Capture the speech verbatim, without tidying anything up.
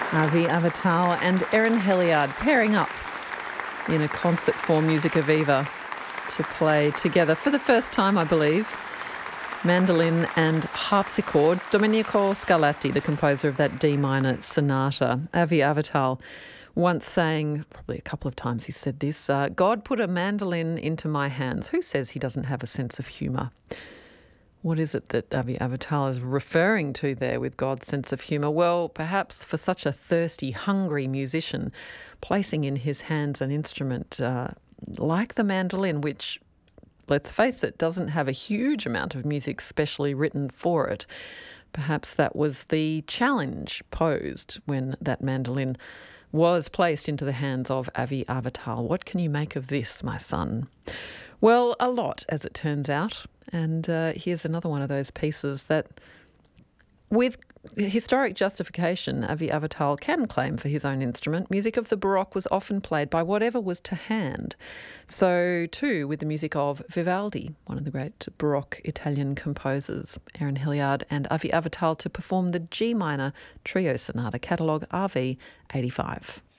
Avi Avital and Erin Heliard pairing up in a concert for Musica Viva to play together for the first time, I believe. Mandolin and harpsichord. Domenico Scarlatti, the composer of that D minor sonata. Avi Avital once sang, probably a couple of times he said this, uh, God put a mandolin into my hands. Who says he doesn't have a sense of humour? What is it that Avi Avital is referring to there with God's sense of humour? Well, perhaps for such a thirsty, hungry musician, placing in his hands an instrument uh, like the mandolin, which, let's face it, doesn't have a huge amount of music specially written for it. Perhaps that was the challenge posed when that mandolin was placed into the hands of Avi Avital. What can you make of this, my son? Well, a lot, as it turns out. And uh, here's another one of those pieces that, with historic justification, Avi Avital can claim for his own instrument. Music of the Baroque was often played by whatever was to hand. So, too, with the music of Vivaldi, one of the great Baroque Italian composers, Erin Heliard and Avi Avital, to perform the G minor trio sonata, catalogue R V eighty-five.